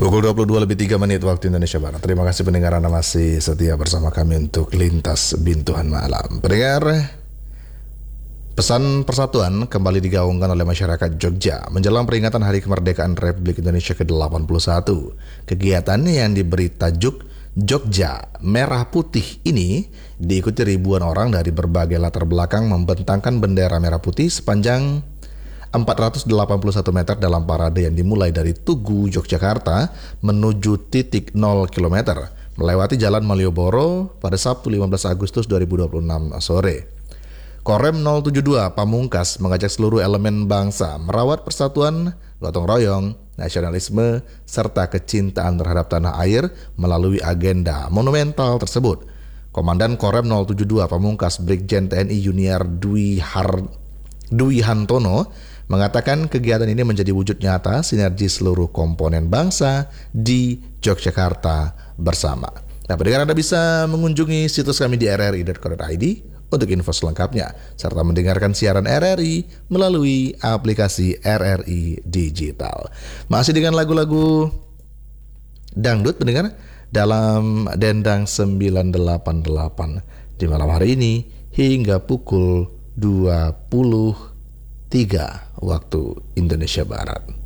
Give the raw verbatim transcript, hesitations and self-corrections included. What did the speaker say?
Pukul dua puluh dua lebih tiga menit waktu Indonesia Barat. Terima kasih pendengar Anda masih setia bersama kami untuk Lintas Bintuhan Malam. Pendengar, pesan persatuan kembali digaungkan oleh masyarakat Jogja menjelang peringatan Hari Kemerdekaan Republik Indonesia ke delapan puluh satu. Kegiatan yang diberi tajuk Jogja Merah Putih ini diikuti ribuan orang dari berbagai latar belakang membentangkan bendera merah putih sepanjang empat ratus delapan puluh satu meter dalam parade yang dimulai dari Tugu, Yogyakarta menuju titik nol kilometer melewati Jalan Malioboro pada Sabtu lima belas Agustus dua ribu dua puluh enam sore. Korem nol tujuh dua Pamungkas mengajak seluruh elemen bangsa merawat persatuan, gotong royong, nasionalisme, serta kecintaan terhadap tanah air melalui agenda monumental tersebut. Komandan Korem nol tujuh dua Pamungkas Brigjen T N I Junior Dwi Har Dwi Hantono mengatakan kegiatan ini menjadi wujud nyata sinergi seluruh komponen bangsa di Yogyakarta bersama. Nah, pendengar Anda bisa mengunjungi situs kami di r r i dot co dot i d untuk info selengkapnya, serta mendengarkan siaran R R I melalui aplikasi R R I Digital. Masih dengan lagu-lagu dangdut pendengar dalam Dendang sembilan delapan delapan di malam hari ini hingga pukul dua puluh tiga waktu Indonesia Barat.